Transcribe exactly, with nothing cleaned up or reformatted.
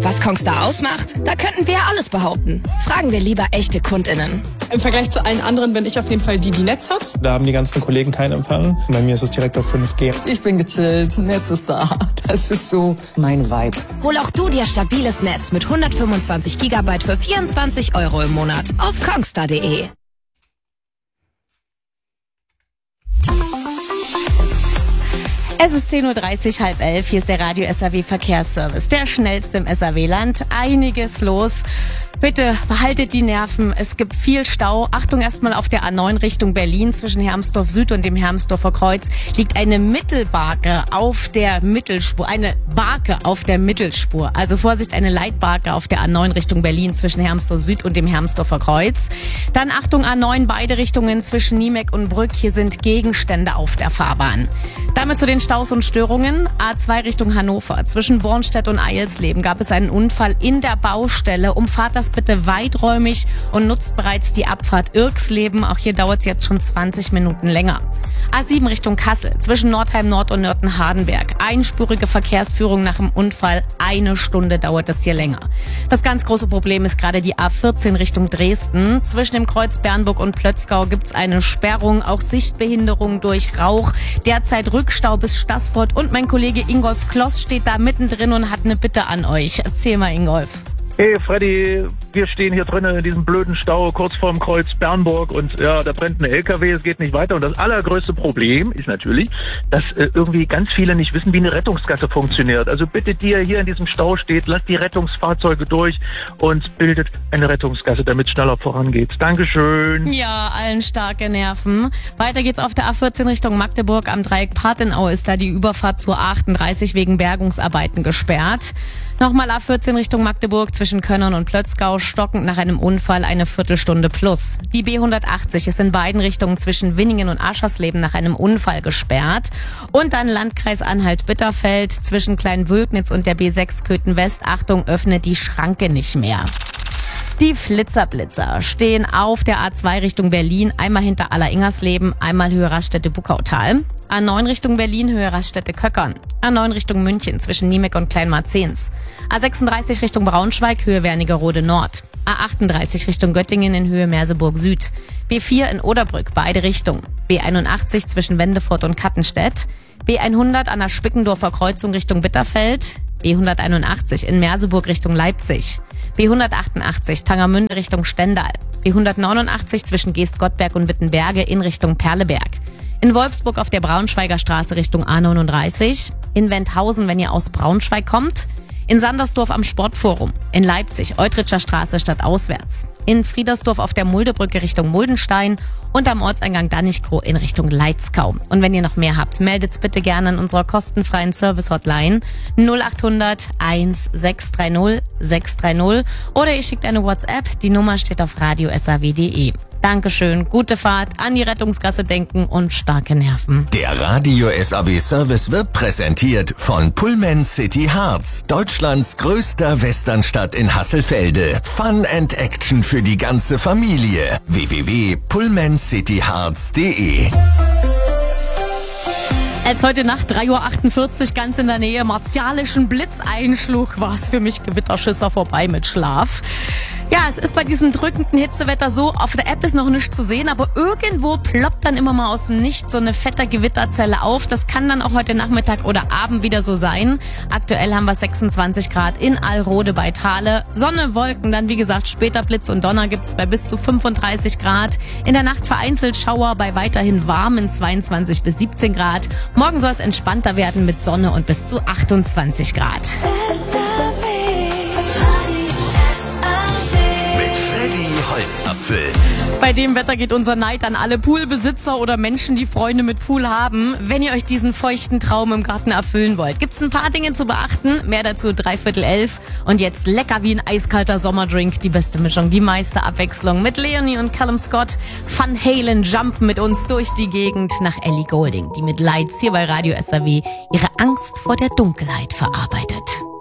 Was Kongstar ausmacht? Da könnten wir alles behaupten. Fragen wir lieber echte KundInnen. Im Vergleich zu allen anderen bin ich auf jeden Fall die, die Netz hat. Da haben die ganzen Kollegen keinen Empfang. Bei mir ist es direkt auf fünf G. Ich bin gechillt, Netz ist da. Das ist so mein Vibe. Hol auch du dir stabiles Netz mit hundertfünfundzwanzig Gigabyte für vierundzwanzig Euro im Monat auf kongstar punkt de. Es ist zehn Uhr dreißig, halb elf. Hier ist der Radio S A W Verkehrsservice. Der schnellste im S A W-Land. Einiges los. Bitte behaltet die Nerven. Es gibt viel Stau. Achtung erstmal auf der A neun Richtung Berlin. Zwischen Hermsdorf Süd und dem Hermsdorfer Kreuz liegt eine Mittelbarke auf der Mittelspur. Eine Barke auf der Mittelspur. Also Vorsicht, eine Leitbarke auf der A neun Richtung Berlin zwischen Hermsdorf Süd und dem Hermsdorfer Kreuz. Dann Achtung A neun, beide Richtungen zwischen Niemek und Brück. Hier sind Gegenstände auf der Fahrbahn. Damit zu den Staus und Störungen. A zwei Richtung Hannover. Zwischen Bornstedt und Eilsleben gab es einen Unfall in der Baustelle. Umfahrt das bitte weiträumig und nutzt bereits die Abfahrt Irksleben. Auch hier dauert es jetzt schon zwanzig Minuten länger. A sieben Richtung Kassel. Zwischen Nordheim Nord und Nörten-Hardenberg. Einspurige Verkehrsführung nach dem Unfall. Eine Stunde dauert es hier länger. Das ganz große Problem ist gerade die A vierzehn Richtung Dresden. Zwischen dem Kreuz Bernburg und Plötzgau gibt es eine Sperrung. Auch Sichtbehinderung durch Rauch. Derzeit Rückstau bis Staßfurt. Und mein Kollege Ingolf Kloss steht da mittendrin und hat eine Bitte an euch. Erzähl mal, Ingolf. Hey Freddy, wir stehen hier drinnen in diesem blöden Stau kurz vorm Kreuz Bernburg und ja, da brennt ein L K W, es geht nicht weiter. Und das allergrößte Problem ist natürlich, dass äh, irgendwie ganz viele nicht wissen, wie eine Rettungsgasse funktioniert. Also bitte dir hier in diesem Stau steht, lasst die Rettungsfahrzeuge durch und bildet eine Rettungsgasse, damit es schneller vorangeht. Dankeschön. Ja, allen starke Nerven. Weiter geht's auf der A vierzehn Richtung Magdeburg. Am Dreieck Partenau ist da die Überfahrt zur A achtunddreißig wegen Bergungsarbeiten gesperrt. Nochmal A vierzehn Richtung Magdeburg zwischen Könnern und Plötzgau, stockend nach einem Unfall eine Viertelstunde plus. Die B hundertachtzig ist in beiden Richtungen zwischen Winningen und Aschersleben nach einem Unfall gesperrt. Und dann Landkreis Anhalt-Bitterfeld zwischen Kleinwülknitz und der B sechs Köthen West. Achtung, öffnet die Schranke nicht mehr. Die Flitzerblitzer stehen auf der A zwei Richtung Berlin, einmal hinter Aller-Ingersleben, einmal Höhe Raststätte-Wukautal. A neun Richtung Berlin, Höhe Raststätte-Köckern. A neun Richtung München zwischen Niemek und Kleinmarzens. A sechsunddreißig Richtung Braunschweig, Höhe Wernigerode Nord. A achtunddreißig Richtung Göttingen in Höhe Merseburg Süd. B vier in Oderbrück, beide Richtungen. B einundachtzig zwischen Wendefurt und Kattenstedt. B hundert an der Spickendorfer Kreuzung Richtung Bitterfeld. B hunderteinundachtzig in Merseburg Richtung Leipzig. B hundertachtundachtzig Tangermünde Richtung Stendal. B hundertneunundachtzig zwischen Geest-Gottberg und Wittenberge in Richtung Perleberg. In Wolfsburg auf der Braunschweiger Straße Richtung A neununddreißig. In Wendhausen, wenn ihr aus Braunschweig kommt. In Sandersdorf am Sportforum. In Leipzig, Eutritscher Straße stadtauswärts. In Friedersdorf auf der Muldebrücke Richtung Muldenstein und am Ortseingang Danichkow in Richtung Leitzkau. Und wenn ihr noch mehr habt, meldet's bitte gerne an unserer kostenfreien Service-Hotline null achthundert eins sechs drei null sechs drei null oder ihr schickt eine WhatsApp. Die Nummer steht auf radio s a w punkt d e. Dankeschön, gute Fahrt, an die Rettungsgasse denken und starke Nerven. Der Radio S A W Service wird präsentiert von Pullman City Harz, Deutschlands größter Westernstadt in Hasselfelde. Fun and Action für die ganze Familie. w w w punkt pullman city harz punkt d e. Als heute Nacht drei Uhr achtundvierzig ganz in der Nähe martialischen Blitz einschlug, war es für mich Gewitterschisser vorbei mit Schlaf. Ja, es ist bei diesem drückenden Hitzewetter so, auf der App ist noch nichts zu sehen, aber irgendwo ploppt dann immer mal aus dem Nichts so eine fette Gewitterzelle auf. Das kann dann auch heute Nachmittag oder Abend wieder so sein. Aktuell haben wir sechsundzwanzig Grad in Alrode bei Thale. Sonne, Wolken, dann wie gesagt später Blitz und Donner gibt's bei bis zu fünfunddreißig Grad. In der Nacht vereinzelt Schauer bei weiterhin warmen zweiundzwanzig bis siebzehn Grad. Morgen soll es entspannter werden mit Sonne und bis zu achtundzwanzig Grad. Holzapfel. Bei dem Wetter geht unser Neid an alle Poolbesitzer oder Menschen, die Freunde mit Pool haben. Wenn ihr euch diesen feuchten Traum im Garten erfüllen wollt, gibt's ein paar Dinge zu beachten. Mehr dazu dreiviertel elf. Und jetzt lecker wie ein eiskalter Sommerdrink. Die beste Mischung, die meiste Abwechslung. Mit Leonie und Callum Scott. Van Halen jumpen mit uns durch die Gegend nach Ellie Goulding, die mit Lights hier bei Radio S A W ihre Angst vor der Dunkelheit verarbeitet.